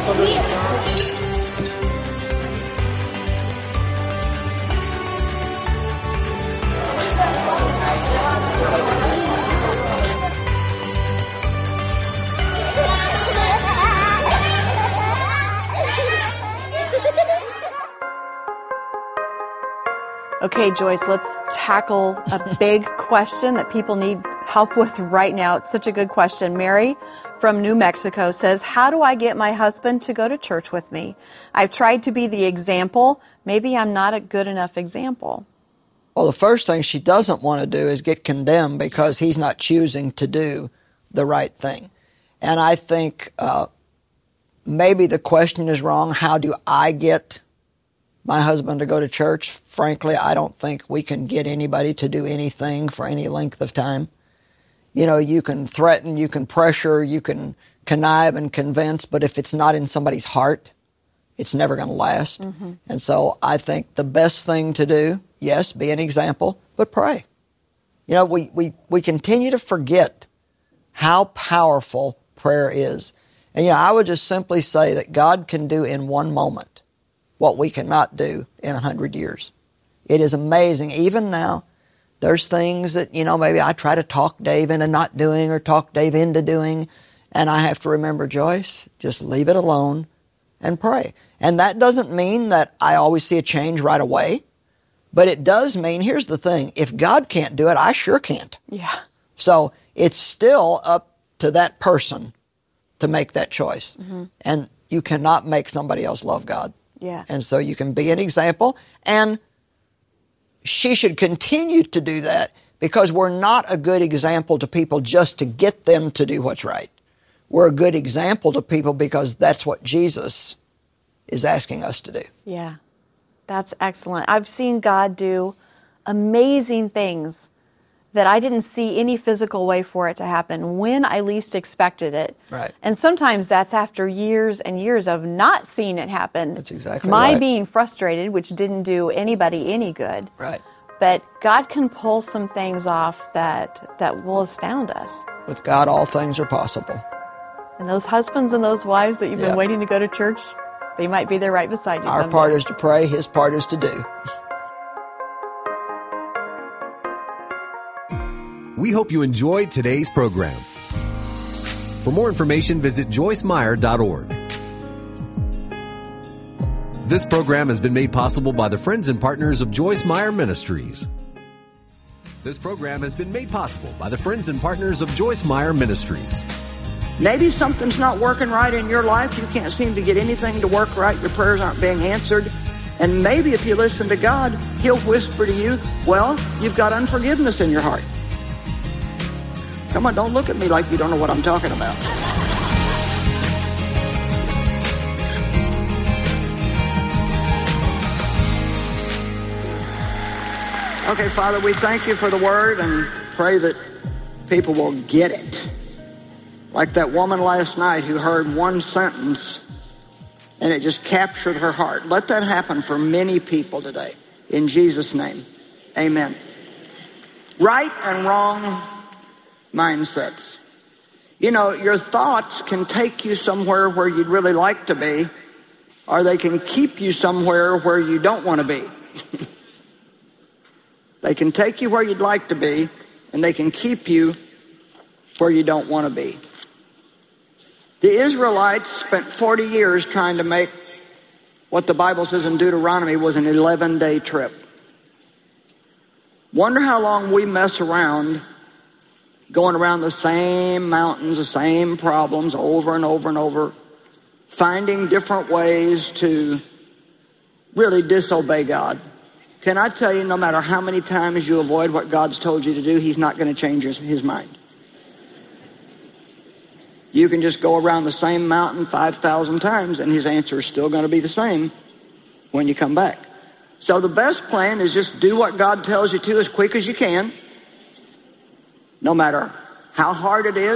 Okay, Joyce, let's tackle a big question that people need help with right now. It's such a good question. Mary from New Mexico says, how do I get my husband to go to church with me? I've tried to be the example. Maybe I'm not a good enough example. Well, the first thing she doesn't want to do is get condemned because he's not choosing to do the right thing. And I think maybe the question is wrong. How do I get my husband to go to church? Frankly, I don't think we can get anybody to do anything for any length of time. You know, you can threaten, you can pressure, you can connive and convince, but if it's not in somebody's heart, it's never going to last. Mm-hmm. And so I think the best thing to do, yes, be an example, but pray. You know, we continue to forget how powerful prayer is. And I would just simply say that God can do in one moment what we cannot do in 100 years. It is amazing. Even now, there's things that, maybe I try to talk Dave into not doing or talk Dave into doing, and I have to remember, Joyce, just leave it alone and pray. And that doesn't mean that I always see a change right away, but it does mean, here's the thing, if God can't do it, I sure can't. Yeah. So it's still up to that person to make that choice. Mm-hmm. And you cannot make somebody else love God. Yeah. And so you can be an example, and she should continue to do that, because we're not a good example to people just to get them to do what's right. We're a good example to people because that's what Jesus is asking us to do. Yeah, that's excellent. I've seen God do amazing things that I didn't see any physical way for it to happen when I least expected it. Right. And sometimes that's after years and years of not seeing it happen. That's exactly My right. being frustrated, which didn't do anybody any good. Right. But God can pull some things off that will astound us. With God, all things are possible. And those husbands and those wives that you've been waiting to go to church, they might be there right beside you someday. Our part is to pray, his part is to do. We hope you enjoyed today's program. For more information, visit joycemeyer.org. This program has been made possible by the friends and partners of Joyce Meyer Ministries. This program has been made possible by the friends and partners of Joyce Meyer Ministries. Maybe something's not working right in your life. You can't seem to get anything to work right. Your prayers aren't being answered. And maybe if you listen to God, he'll whisper to you, well, you've got unforgiveness in your heart. Come on, don't look at me like you don't know what I'm talking about. Okay, Father, we thank you for the word and pray that people will get it. Like that woman last night who heard one sentence and it just captured her heart. Let that happen for many people today. In Jesus' name, amen. Right and wrong mindsets. Your thoughts can take you somewhere where you'd really like to be, or they can keep you somewhere where you don't want to be. They can take you where you'd like to be, and they can keep you where you don't want to be. The Israelites spent 40 years trying to make what the Bible says in Deuteronomy was an 11-day trip. Wonder how long we mess around going around the same mountains, the same problems over and over and over, finding different ways to really disobey God. Can I tell you, no matter how many times you avoid what God's told you to do, he's not going to change his mind. You can just go around the same mountain 5,000 times and his answer is still going to be the same when you come back. So the best plan is just do what God tells you to as quick as you can. No matter how hard it is.